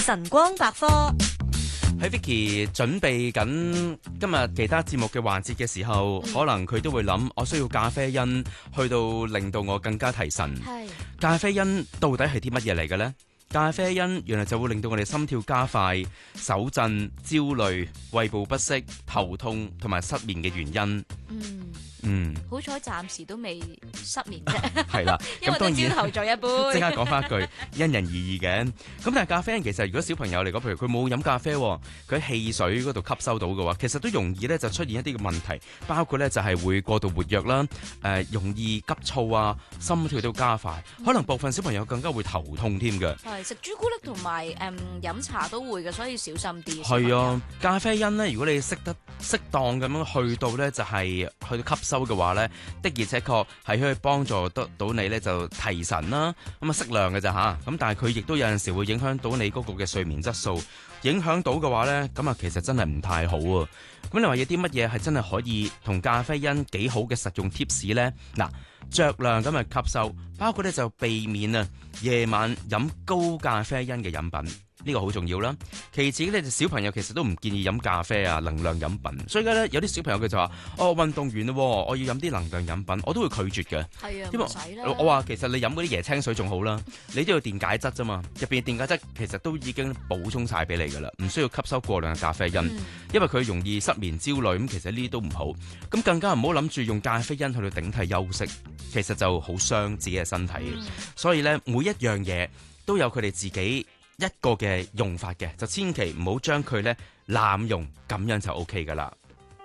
晨光百科。 喺 Vicky 準備緊今日其他節目嘅環節嘅時候，可能佢都會諗，我需要咖啡因去到令到我更加提神。咖啡因到底係啲乜嘢嚟嘅呢？咖啡因原來就會令到我哋心跳加快、手震、焦慮、胃部不適、頭痛同埋失眠嘅原因。 好彩暫時都未失眠啫。 係啦， 因為都朝頭早一杯。 即刻講翻一句，因人而異嘅。咁但係咖啡因其實如果小朋友嚟講，譬如佢冇飲咖啡，佢喺汽水嗰度吸收到嘅話，其實都容易咧就出現一啲嘅問題，包括咧就係會過度活躍啦，容易急躁啊，心跳都加快，可能部分小朋友更加會頭痛添嘅。 係食朱古力同埋飲茶都會嘅，所以小心啲。 係啊，咖啡因咧，如果你識得適當咁樣去到咧，就係去到吸收嘅話咧，的而且確係可以幫助得到你咧就提神啦。咁啊適量嘅咋吓，咁但係佢亦都有陣時會影響到你嗰個嘅睡眠質素。影響到嘅話咧，咁啊其實真係唔太好啊。咁你話有啲乜嘢係真係可以同咖啡因幾好嘅實用 tips 咧？嗱，酌量咁去吸收，包括咧就避免啊夜晚飲高咖啡因嘅飲品。呢個好重要啦。其次咧，小朋友其實都唔建議飲咖啡啊、能量飲品。所以咧，有啲小朋友佢就話：運動員咯，我要飲啲能量飲品，我都會拒絕嘅。 係啊， 因為唔使啦。 我話其實你飲嗰啲椰青水仲好啦，你都要電解質啫嘛。入邊電解質其實都已經補充晒俾你噶啦，唔需要吸收過量嘅咖啡因，因為佢容易失眠、焦慮。咁其實呢啲都唔好。咁更加唔好諗住用咖啡因去到頂替休息，其實就好傷自己嘅身體。所以咧，每一樣嘢都有佢哋自己一個嘅用法嘅，就千祈唔好將佢咧濫用，咁樣就 OK 噶啦。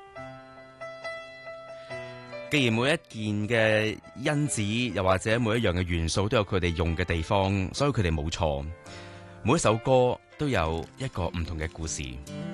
既然每一件嘅因子，又或者每一樣嘅元素都有佢哋用嘅地方，所以佢哋冇錯。每一首歌都有一個唔同嘅故事。